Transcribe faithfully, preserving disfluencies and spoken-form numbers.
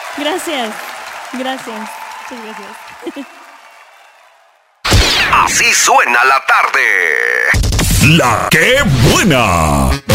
Gracias, gracias, muchas gracias. Así suena la tarde. La que buena.